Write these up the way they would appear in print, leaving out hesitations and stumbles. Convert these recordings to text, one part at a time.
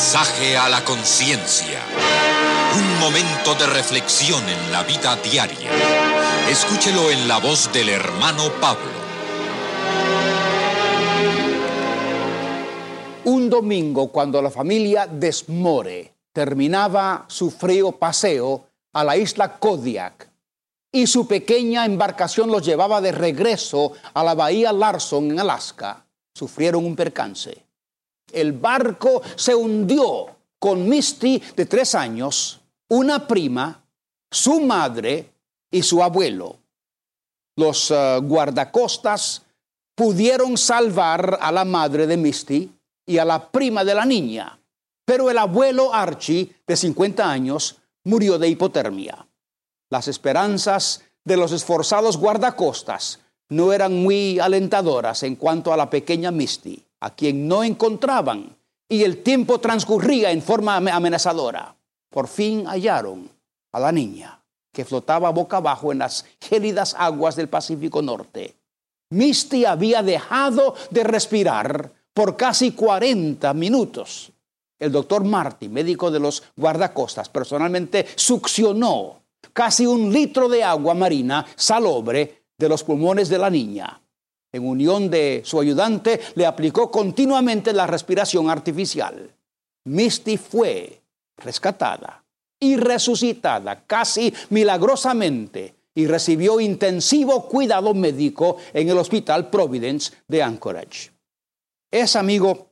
Mensaje a la conciencia. Un momento de reflexión en la vida diaria. Escúchelo en la voz del hermano Pablo. Un domingo, cuando la familia Desmore terminaba su frío paseo a la isla Kodiak y su pequeña embarcación los llevaba de regreso a la bahía Larson en Alaska, sufrieron un percance. El barco se hundió con Misty de 3 años, una prima, su madre y su abuelo. Los guardacostas pudieron salvar a la madre de Misty y a la prima de la niña, pero el abuelo Archie, de 50 años, murió de hipotermia. Las esperanzas de los esforzados guardacostas no eran muy alentadoras en cuanto a la pequeña Misty, a quien no encontraban, y el tiempo transcurría en forma amenazadora. Por fin hallaron a la niña, que flotaba boca abajo en las gélidas aguas del Pacífico Norte. Misty había dejado de respirar por casi 40 minutos. El doctor Marty, médico de los guardacostas, personalmente succionó casi 1 litro de agua marina salobre de los pulmones de la niña. En unión de su ayudante, le aplicó continuamente la respiración artificial. Misty fue rescatada y resucitada casi milagrosamente y recibió intensivo cuidado médico en el Hospital Providence de Anchorage. Es, amigo,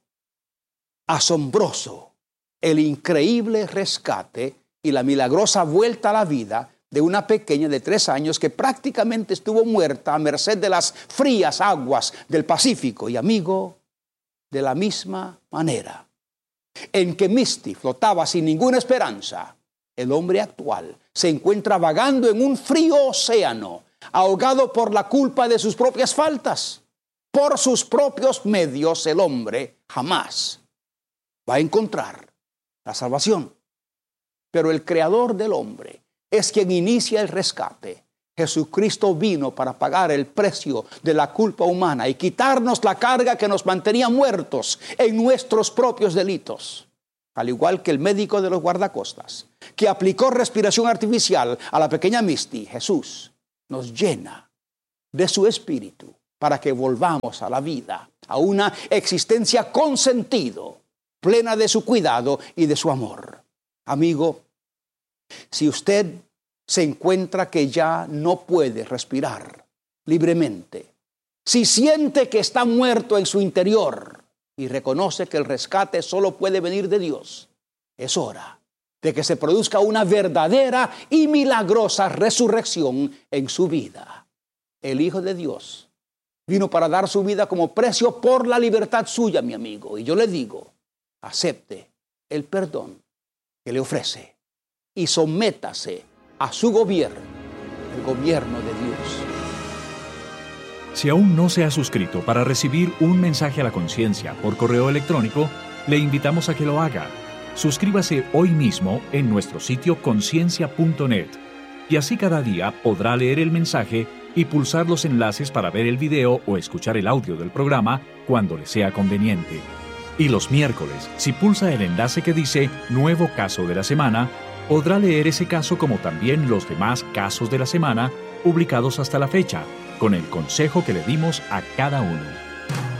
asombroso el increíble rescate y la milagrosa vuelta a la vida de una pequeña de 3 años que prácticamente estuvo muerta a merced de las frías aguas del Pacífico. Y, amigo, de la misma manera en que Misty flotaba sin ninguna esperanza, el hombre actual se encuentra vagando en un frío océano, ahogado por la culpa de sus propias faltas. Por sus propios medios, el hombre jamás va a encontrar la salvación. Pero el creador del hombre es quien inicia el rescate. Jesucristo vino para pagar el precio de la culpa humana y quitarnos la carga que nos mantenía muertos en nuestros propios delitos. Al igual que el médico de los guardacostas, que aplicó respiración artificial a la pequeña Misty, Jesús nos llena de su espíritu para que volvamos a la vida, a una existencia con sentido, plena de su cuidado y de su amor. Amigo, si usted se encuentra que ya no puede respirar libremente, si siente que está muerto en su interior y reconoce que el rescate solo puede venir de Dios, es hora de que se produzca una verdadera y milagrosa resurrección en su vida. El Hijo de Dios vino para dar su vida como precio por la libertad suya, mi amigo. Y yo le digo, acepte el perdón que le ofrece y sométase a su gobierno, el gobierno de Dios. Si aún no se ha suscrito para recibir un mensaje a la conciencia por correo electrónico, le invitamos a que lo haga. Suscríbase hoy mismo en nuestro sitio conciencia.net y así cada día podrá leer el mensaje y pulsar los enlaces para ver el video o escuchar el audio del programa cuando le sea conveniente. Y los miércoles, si pulsa el enlace que dice Nuevo Caso de la Semana, podrá leer ese caso como también los demás casos de la semana publicados hasta la fecha, con el consejo que le dimos a cada uno.